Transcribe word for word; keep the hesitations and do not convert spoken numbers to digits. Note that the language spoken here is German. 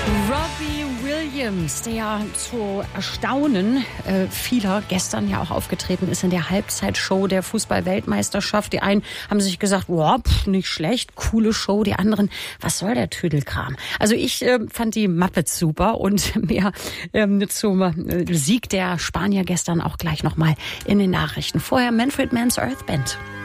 Robbie Williams, der ja zu Erstaunen äh, vieler gestern ja auch aufgetreten ist in der Halbzeitshow der Fußball-Weltmeisterschaft. Die einen haben sich gesagt, wow, pff, nicht schlecht, coole Show. Die anderen, was soll der Tüdelkram? Also ich äh, fand die Muppets super und mehr ähm, zum äh, Sieg der Spanier gestern auch gleich nochmal in den Nachrichten. Vorher Manfred Mann's Earth Band.